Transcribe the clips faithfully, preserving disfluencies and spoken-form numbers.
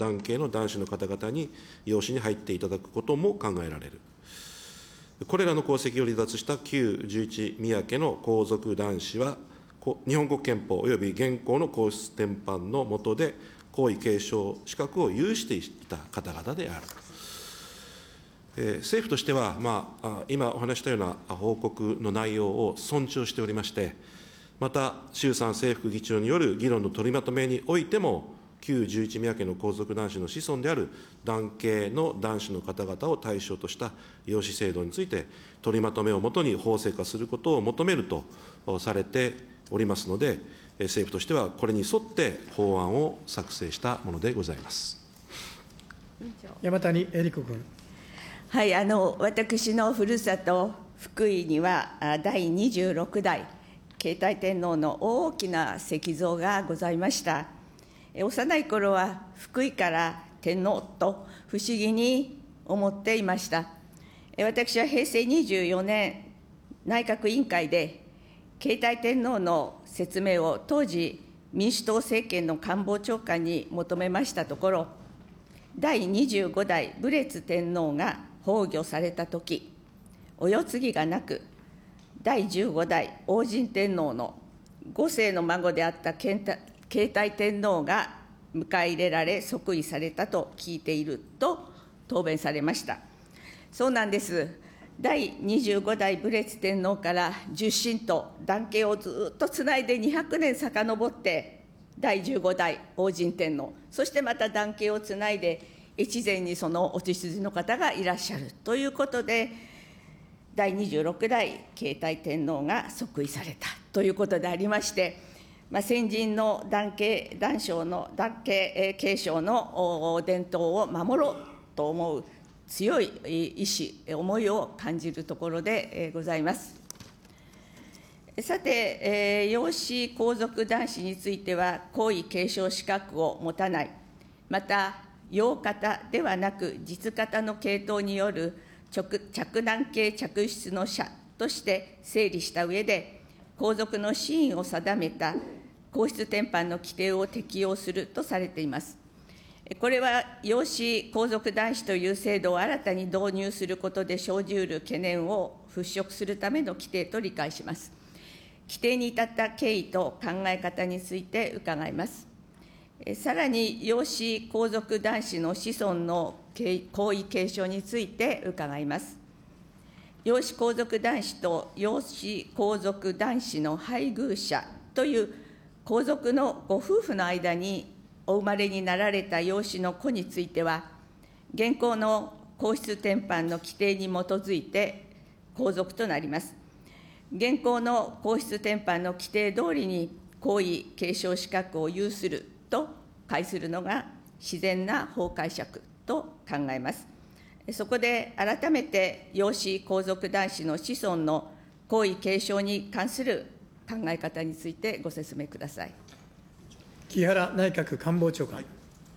男系の男子の方々に養子に入っていただくことも考えられる。これらの功績を離脱した旧じゅういち宮家の皇族男子は、日本国憲法及び現行の皇室典範の下で、皇位継承資格を有していた方々である。えー、政府としては、まあ、今お話したような報告の内容を尊重しておりまして、また、衆参政副議長による議論の取りまとめにおいても、旧じゅういち宮家の皇族男子の子孫である男系の男子の方々を対象とした養子制度について、取りまとめをもとに法制化することを求めるとされておりますので、政府としてはこれに沿って法案を作成したものでございます。 山谷えり子君。 はい、あの私のふるさと福井にはだいにじゅうろくだい継体天皇の大きな石像がございました。幼い頃は福井から天皇と不思議に思っていました。私はへいせいにじゅうよねん内閣委員会で継体天皇の説明を当時民主党政権の官房長官に求めましたところ、だいにじゅうごだい武列天皇が崩御されたとき、お世継ぎがなく、だいじゅうごだい王神天皇のごせいの孫であった継体天皇が迎え入れられ、即位されたと聞いていると答弁されました。そうなんです。だいにじゅうごだい武列天皇から十神と男系をずっとつないでにひゃくねん遡って、だいじゅうごだい王神天皇、そしてまた男系をつないで、越前にそのお血筋の方がいらっしゃるということで、だいにじゅうろくだい継体天皇が即位されたということでありまして、まあ、先人の男系、男承の男系継承の伝統を守ろうと思う強い意志、思いを感じるところでございます。さて、養子皇族男子については、皇位継承資格を持たない、また、養方ではなく、実方の系統による嫡男系嫡出の者として整理した上で、皇族の真意を定めた皇室典範の規定を適用するとされています。これは養子皇族男子という制度を新たに導入することで生じうる懸念を払拭するための規定と理解します。規定に至った経緯と考え方について伺います。さらに、養子皇族男子の子孫の皇位継承について伺います。養子皇族男子と養子皇族男子の配偶者という皇族のご夫婦の間にお生まれになられた養子の子については、現行の皇室典範の規定に基づいて皇族となります。現行の皇室典範の規定通りに皇位継承資格を有すると解するのが自然な法解釈と考えます。そこで改めて養子皇族男子の子孫の皇位継承に関する考え方についてご説明ください。 木原内閣官房長官。はい、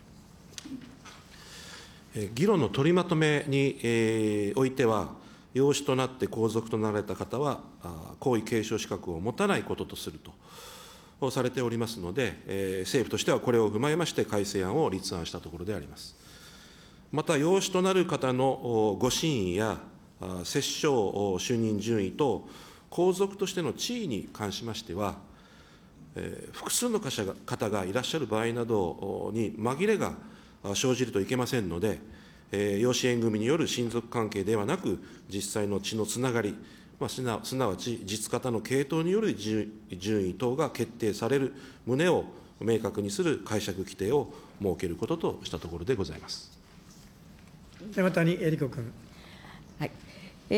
議論の取りまとめに、えー、おいては、養子となって皇族となられた方は、皇位継承資格を持たないこととするとされておりますので、えー、政府としてはこれを踏まえまして、改正案を立案したところであります。また、養子となる方のご真意や摂政就任順位と、皇族としての地位に関しましては、えー、複数の方がいらっしゃる場合などに紛れが生じるといけませんので、えー、養子縁組による親族関係ではなく、実際の血のつながり、まあ、すなすなわち実方の系統による順位等が決定される旨を明確にする解釈規定を設けることとしたところでございます。 山谷えり子君。 はい、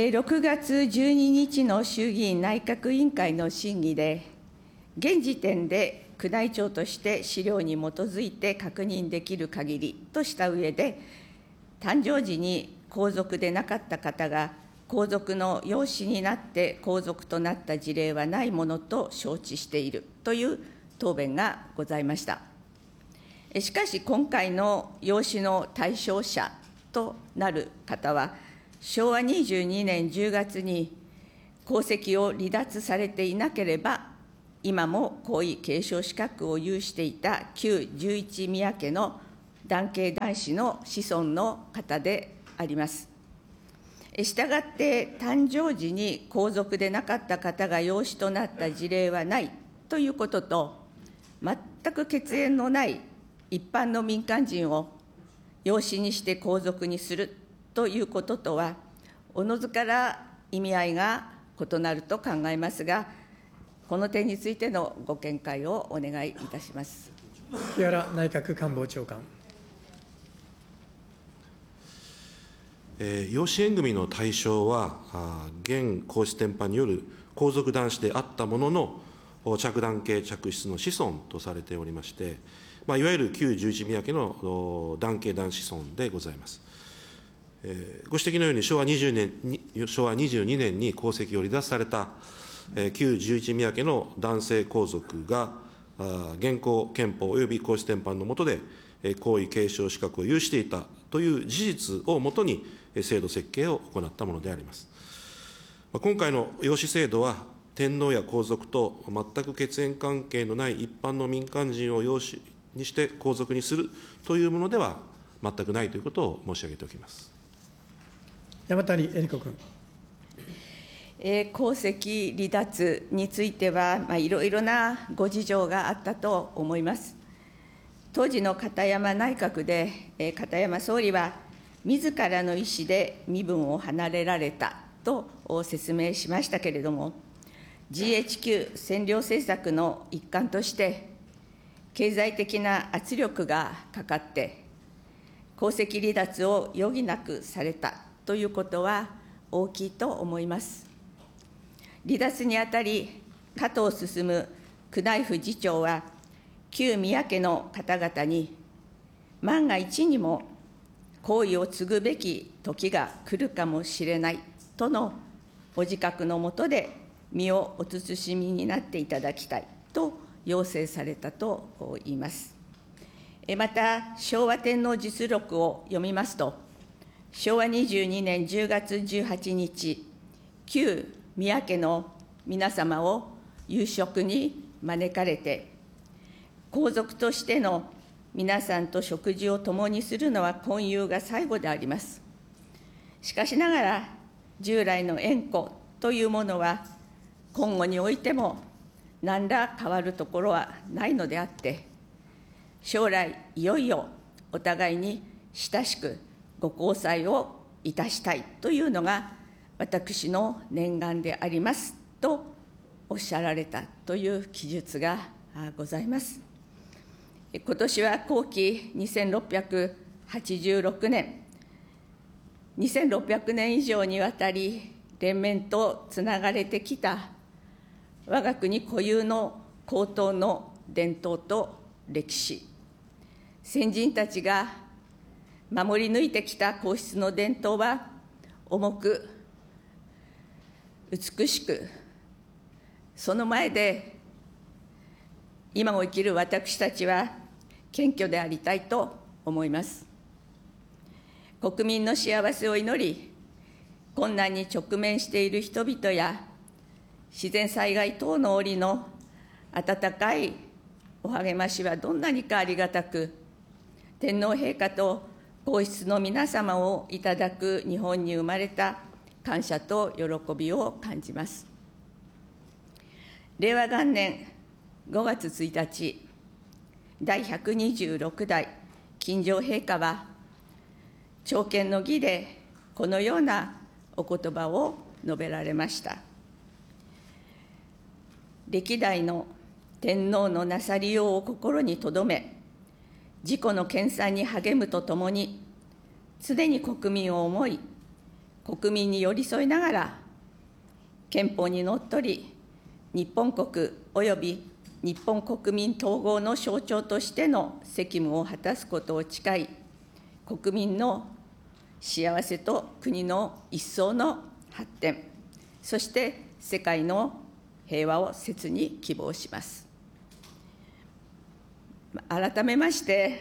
ろくがつじゅうににちの衆議院内閣委員会の審議で、現時点で宮内庁として資料に基づいて確認できる限りとした上で、誕生時に皇族でなかった方が皇族の養子になって皇族となった事例はないものと承知しているという答弁がございました。しかし、今回の養子の対象者となる方は、しょうわにじゅうにねんじゅうがつに皇籍を離脱されていなければ、今も皇位継承資格を有していた旧じゅういち宮家の男系男子の子孫の方であります。したがって誕生時に皇族でなかった方が養子となった事例はないということと、全く血縁のない一般の民間人を養子にして皇族にするということとは、おのずから意味合いが異なると考えますが、この点についてのご見解をお願いいたします。 木原内閣官房長官。 えー、養子縁組の対象は、あ現皇室典範による皇族男子であったものの、嫡男系嫡出の子孫とされておりまして、まあ、いわゆる旧十一宮家の男系男子孫でございます。えー、ご指摘のように昭和にじゅうねんに、昭和にじゅうにねんに皇籍を離脱された、えー、旧十一宮家の男性皇族が、あ現行憲法及び皇室典範の下で、えー、皇位継承資格を有していたという事実をもとに、制度設計を行ったものであります。今回の養子制度は、天皇や皇族と全く血縁関係のない一般の民間人を養子にして皇族にするというものでは全くないということを申し上げておきます。 山谷えり子君。 えー、皇籍離脱については、まあ、いろいろなご事情があったと思います。当時の片山内閣で、えー、片山総理は、自らの意思で身分を離れられたと説明しましたけれども、ジーエイチキュー 占領政策の一環として、経済的な圧力がかかって、皇籍離脱を余儀なくされたということは大きいと思います。離脱にあたり、加藤進宮内府次長は、旧宮家の方々に、万が一にも皇位を継ぐべき時が来るかもしれないとのお自覚のもとで、身をお慎みになっていただきたいと要請されたと言います。また、昭和天皇実録を読みますと、昭和にじゅうにねんじゅうがつじゅうはちにち、旧宮家の皆様を夕食に招かれて、皇族としての皆さんと食事を共にするのは今夕が最後であります。しかしながら、従来の縁故というものは、今後においても何ら変わるところはないのであって、将来いよいよお互いに親しくご交際をいたしたいというのが私の念願でありますとおっしゃられたという記述がございます。今年は後期にせんろっぴゃくはちじゅうろくねん、にせんろっぴゃくねん以上にわたり連綿とつながれてきた我が国固有の皇統の伝統と歴史、先人たちが守り抜いてきた皇室の伝統は重く美しく、その前で今を生きる私たちは謙虚でありたいと思います。国民の幸せを祈り、困難に直面している人々や自然災害等の折の温かいお励ましはどんなにかありがたく、天皇陛下と皇室の皆様をいただく日本に生まれた感謝と喜びを感じます。れいわ元年ごがつついたち、第ひゃくにじゅうろくだい金城陛下は、朝見の儀でこのようなお言葉を述べられました。歴代の天皇のなさりようを心に留め、自己の研鑽に励むとともに、常に国民を思い、国民に寄り添いながら、憲法にのっとり、日本国および日本国民統合の象徴としての責務を果たすことを誓い、国民の幸せと国の一層の発展、そして世界の平和を切に希望します。改めまして、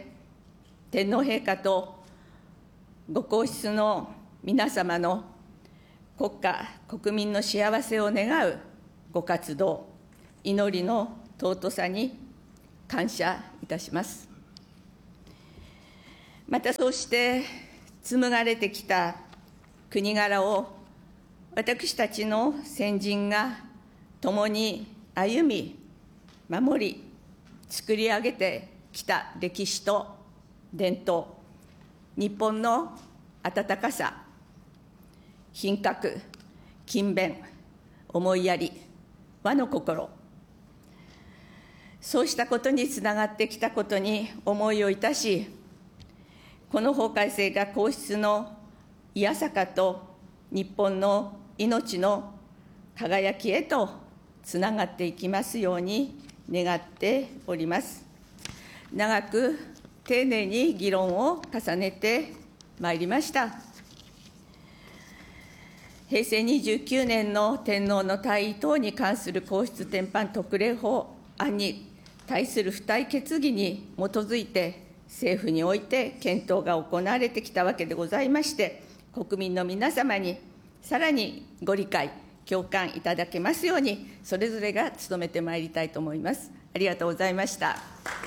天皇陛下とご皇室の皆様の国家、国民の幸せを願うご活動、祈りの尊さに感謝いたします。 またそうして紡がれてきた国柄を私たちの先人が共に歩み、守り、作り上げてきた歴史と伝統、日本の温かさ、品格、勤勉、思いやり、和の心、そうしたことにつながってきたことに思いをいたし、この法改正が皇室のいやさかと日本の命の輝きへとつながっていきますように願っております。長く丁寧に議論を重ねてまいりました。へいせいにじゅうきゅうねんの天皇の退位等に関する皇室典範特例法案に対する付帯決議に基づいて、政府において検討が行われてきたわけでございまして、国民の皆様にさらにご理解、共感いただけますように、それぞれが努めてまいりたいと思います。ありがとうございました。